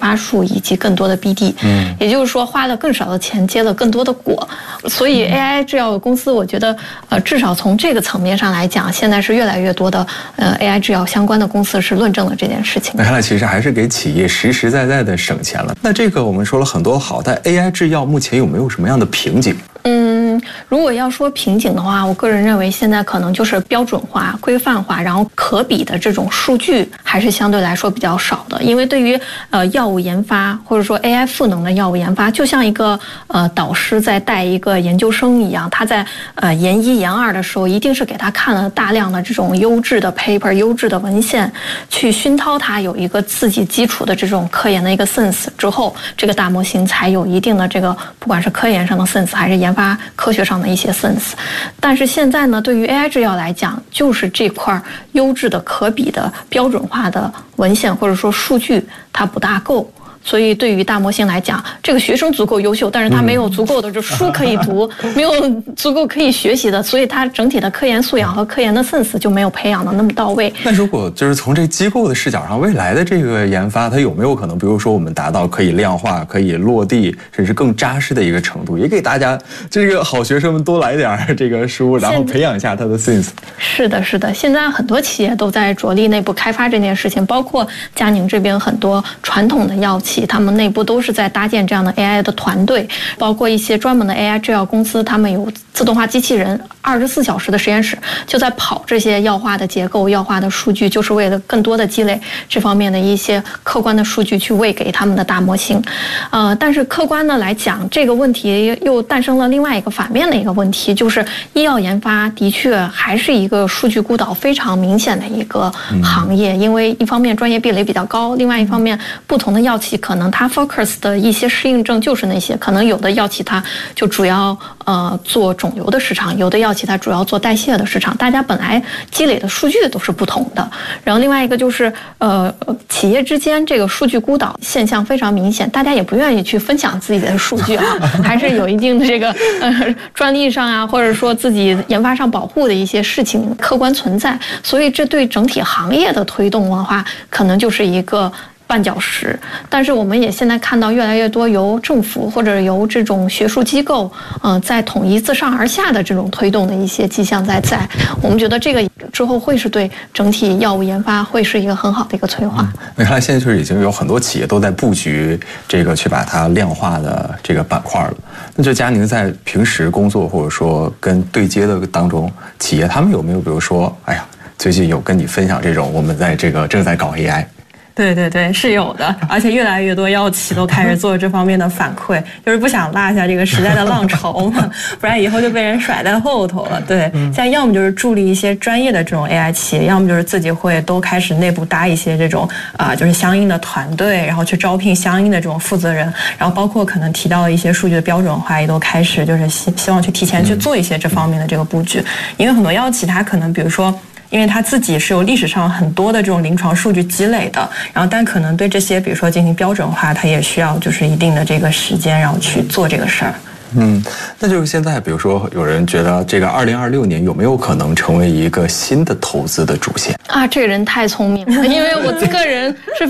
发数以及更多的 BD。也就是说花了更少的钱结了更多的果。所以 AI 制药公司，我觉得至少从这个层面上来讲，现在是越来越多的AI 制药相关的公司是论证了这件事情。 那看来其实还是给企业实实在在的省钱了。那这个我们说了很多好，但 AI 制药目前有没有什么样的瓶颈？ 如果要说瓶颈的话，我个人认为现在可能就是标准化、规范化，然后可比的这种数据还是相对来说比较少的。因为对于药物研发或者说 AI 赋能的药物研发，就像一个导师在带一个研究生一样，他在研一研二的时候，一定是给他看了大量的这种优质的 paper、优质的文献，去熏陶他有一个自己基础的这种科研的一个 sense 之后，这个大模型才有一定的这个不管是科研上的 sense 还是研发科学上的一些 sense。但是现在呢，对于 AI 制药来讲，就是这块优质的可比的标准化的文献或者说数据它不大够。所以对于大模型来讲，这个学生足够优秀，但是他没有足够的这书可以读，没有足够可以学习的，所以他整体的科研素养和科研的 sense 就没有培养的那么到位。 那如果就是从这机构的视角上，未来的这个研发，它有没有可能，比如说我们达到可以量化、可以落地，甚至更扎实的一个程度，也给大家这个好学生们多来点这个书，然后培养一下他的 sense。 是的，是的，现在很多企业都在着力内部开发这件事情，包括佳宁这边很多传统的药企，他们内部都是在搭建这样的 AI 的团队，包括一些专门的 AI 制药公司，他们有自动化机器人，24小时的实验室就在跑这些药化的结构、药化的数据，就是为了更多的积累这方面的一些客观的数据去喂给他们的大模型。但是客观的来讲，这个问题又诞生了另外一个反面的一个问题，就是医药研发的确还是一个数据孤岛非常明显的一个行业，因为一方面专业壁垒比较高，另外一方面不同的药企可能它 focus 的一些适应症就是那些，可能有的药企它就主要做肿瘤的市场，有的药企它主要做代谢的市场，大家本来积累的数据都是不同的。然后另外一个就是企业之间这个数据孤岛现象非常明显，大家也不愿意去分享自己的数据啊，还是有一定的这个专利上啊，或者说自己研发上保护的一些事情客观存在，所以这对整体行业的推动的话，可能就是一个绊脚石。但是我们也现在看到越来越多由政府或者由这种学术机构在统一自上而下的这种推动的一些迹象在，我们觉得这个之后会是对整体药物研发会是一个很好的一个催化。 那看来现在就是已经有很多企业都在布局这个去把它量化的这个板块了。那就佳宁在平时工作或者说跟对接的当中，企业他们有没有比如说，哎呀，最近有跟你分享这种我们在这个正在搞 AI？ 对对对，是有的，而且越来越多药企都开始做这方面的反馈，就是不想落下这个时代的浪潮嘛，不然以后就被人甩在后头了。对，现在要么就是助力一些专业的这种 AI 企业，要么就是自己会都开始内部搭一些这种就是相应的团队，然后去招聘相应的这种负责人，然后包括可能提到一些数据的标准化，也都开始就是希望去提前去做一些这方面的这个布局，因为很多药企它可能比如说，因为他自己是有历史上很多的这种临床数据积累的，然后但可能对这些比如说进行标准化，他也需要就是一定的这个时间，然后去做这个事儿。 那就是现在比如说有人觉得这个2026年有没有可能成为一个新的投资的主线啊？这个人太聪明了，因为我个人是